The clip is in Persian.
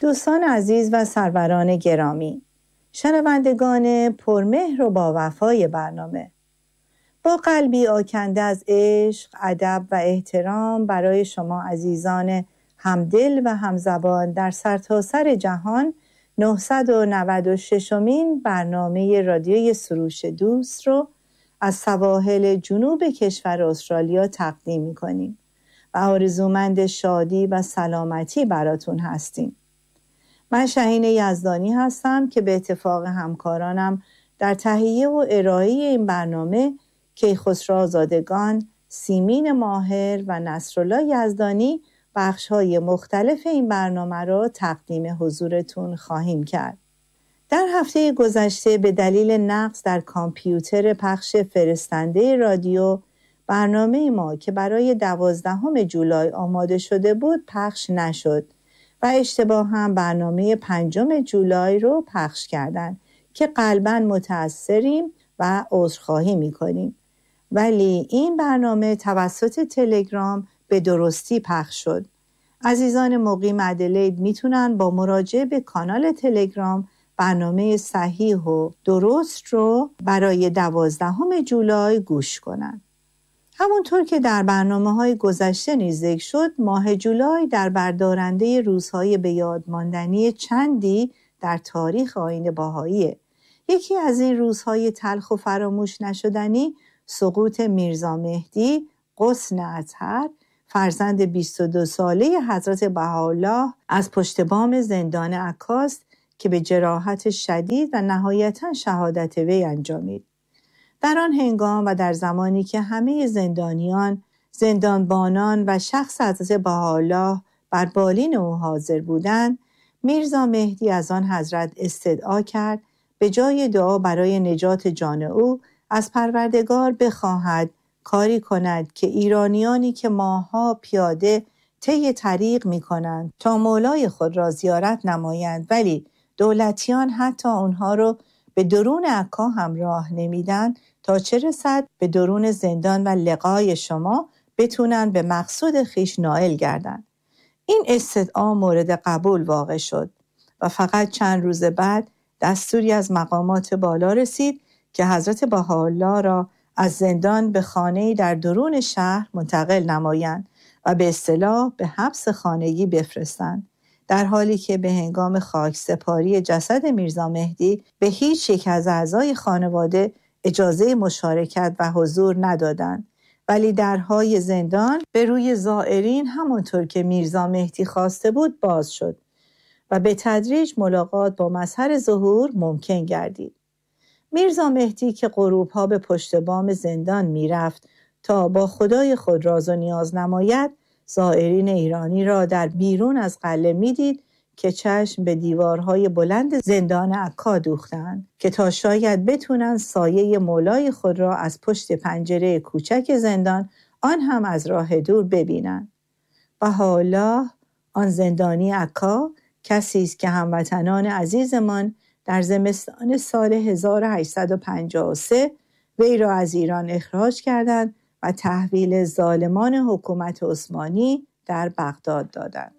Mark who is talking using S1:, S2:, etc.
S1: دوستان عزیز و سروران گرامی، شنوندگان پرمهر و با وفای برنامه، با قلبی آکنده از عشق، ادب و احترام برای شما عزیزان همدل و همزبان در سرتاسر جهان 996مین برنامه رادیوی سروش دوست رو از سواحل جنوب کشور استرالیا تقدیم می‌کنیم و آرزومند شادی و سلامتی براتون هستیم. من شهین یزدانی هستم که به اتفاق همکارانم در تهیه و ارائه این برنامه کیخسرو آزادگان، سیمین ماهر و نصرالله یزدانی بخش‌های مختلف این برنامه را تقدیم حضورتون خواهیم کرد. در هفته گذشته به دلیل نقص در کامپیوتر پخش فرستنده رادیو، برنامه ما که برای 12 جولای آماده شده بود پخش نشد و اشتباهاً برنامه 5 جولای رو پخش کردن که قلباً متأثریم و عذرخواهی می‌کنیم. ولی این برنامه توسط تلگرام به درستی پخش شد. عزیزان مقیم ادلید میتونن با مراجعه به کانال تلگرام برنامه صحیح و درست رو برای 12 جولای گوش کنن. همونطور که در برنامه‌های گذشته نیز ذکر شد، ماه جولای در بردارنده روزهای به یاد ماندنی چندی در تاریخ آیین بهائیه. یکی از این روزهای تلخ و فراموش نشدنی سقوط میرزا مهدی غصن اطهر، فرزند 22 ساله حضرت بهاءالله از پشت بام زندان عکا است که به جراحت شدید و نهایتاً شهادت وی انجامید. در آن هنگام و در زمانی که همه زندانیان، زندانبانان و شخص حضرت بهاءالله بر بالین او حاضر بودند، میرزا مهدی از آن حضرت استدعا کرد به جای دعا برای نجات جان او از پروردگار بخواهد کاری کند که ایرانیانی که ماه‌ها پیاده طی طریق می‌کنند تا مولای خود را زیارت نمایند، ولی دولتیان حتی آنها را به درون عکا هم راه نمیدن، تا چه رسد به درون زندان و لقای شما بتونن به مقصود خیش نائل گردند. این استدعا مورد قبول واقع شد و فقط چند روز بعد دستوری از مقامات بالا رسید که حضرت بهاءالله را از زندان به خانه‌ای در درون شهر منتقل نمایند و به اصطلاح به حبس خانگی بفرستند، در حالی که به هنگام خاکسپاری جسد میرزا مهدی به هیچ یک از اعضای خانواده اجازه مشارکت و حضور ندادند، ولی درهای زندان به روی زائرین همانطور که میرزا مهدی خواسته بود باز شد و به تدریج ملاقات با مظهر ظهور ممکن گردید. میرزا مهدی که غروبها به پشت بام زندان میرفت تا با خدای خود راز و نیاز نماید، زائرین ایرانی را در بیرون از قلعه میدید که چشم به دیوارهای بلند زندان عکا دوختند که تا شاید بتونن سایه مولای خود را از پشت پنجره کوچک زندان، آن هم از راه دور ببینند. بهاءالله، آن زندانی عکا، کسی است که هموطنان عزیزمان در زمستان سال 1853 وی را از ایران اخراج کردند و تحویل ظالمان حکومت عثمانی در بغداد دادند.